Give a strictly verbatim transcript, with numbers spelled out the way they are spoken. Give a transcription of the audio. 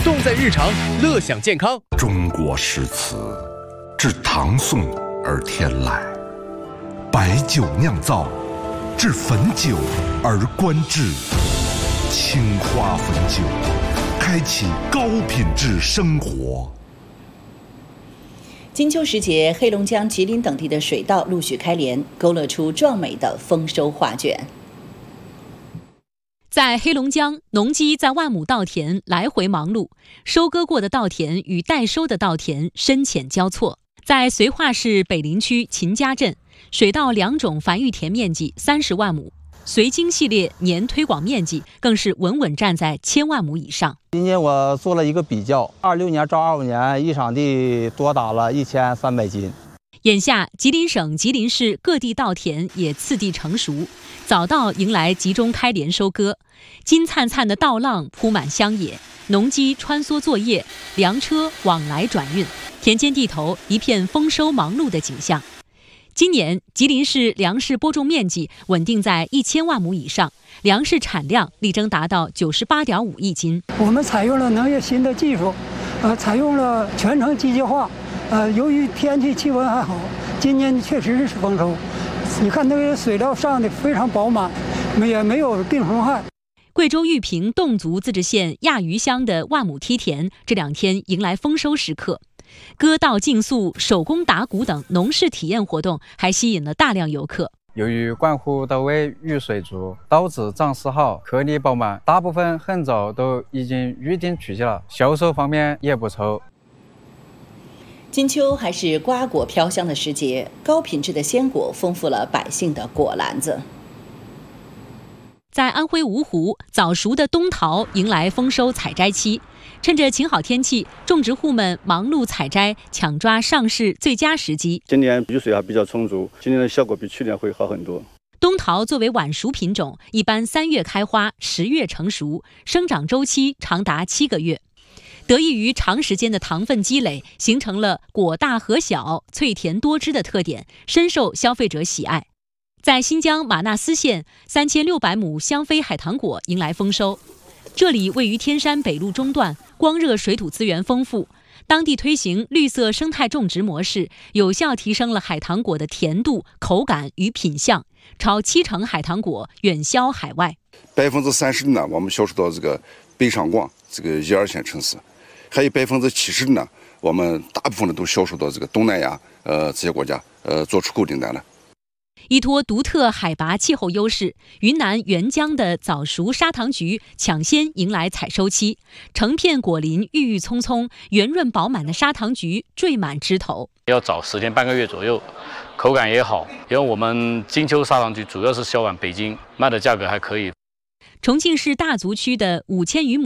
动在日常，乐享健康。 中国诗词，至唐宋而天来，白酒酿造，至汾酒而观致。青花汾酒，开启高品质生活。 金秋时节，黑龙江、吉林等地的水稻陆续开镰，勾勒出壮美的丰收画卷。 在黑龙江，农机在万亩稻田来回忙碌，收割过的稻田与待收的稻田深浅交错。在绥化市北林区秦家镇，水稻两种繁育田面积三十万亩，绥金系列年推广面积更是稳稳站在千万亩以上。 今年我做了一个比较，二六年照二五年，一场地多打了一千三百斤。 眼下，吉林省吉林市各地稻田也次第成熟，早稻迎来集中开镰收割，金灿灿的稻浪铺满乡野，农机穿梭作业，粮车往来转运，田间地头一片丰收忙碌的景象。今年，吉林市粮食播种面积稳定在一千万亩以上，粮食产量力争达到九十八点五亿斤。 我们采用了农业新的技术，呃，采用了全程机械化。呃，由于天气气温还好，今年确实是丰收。你看那个水稻上的非常饱满，也没有病虫害。 贵州玉屏侗族自治县亚余乡的万亩梯田这两天迎来丰收时刻，割稻竞速、手工打谷等农事体验活动还吸引了大量游客。 由于灌湖到位雨水足，稻子长势好，颗粒饱满，大部分很早都已经预定出去了，销售方面也不错。 金秋还是瓜果飘香的时节，高品质的鲜果丰富了百姓的果篮子。 在安徽芜湖，早熟的冬桃迎来丰收采摘期，趁着晴好天气，种植户们忙碌采摘，抢抓上市最佳时机。 今年雨水还比较充足，今年的效果比去年会好很多。 冬桃作为晚熟品种，一般三月开花，十月成熟，生长周期长达七个月。得益于长时间的糖分积累，形成了果大核小、脆甜多汁的特点，深受消费者喜爱。在新疆玛纳斯县，三千六百亩香妃海棠果迎来丰收。这里位于天山北路中段，光热水土资源丰富，当地推行绿色生态种植模式，有效提升了海棠果的甜度、口感与品相，超七成海棠果远销海外。 百分之三十的呢，我们销售到这个北上广这个一二线城市。还有百分之七十呢，我们大部分的都销售到这个东南亚，呃，这些国家，呃，做出口订单了。 依托独特海拔气候优势，云南沅江的早熟砂糖橘抢先迎来采收期，成片果林郁郁葱葱，圆润饱满的砂糖橘缀满枝头。 要早十天半个月左右，口感也好。因为我们金秋砂糖橘主要是销往北京，卖的价格还可以。 重庆市大足区的五千余亩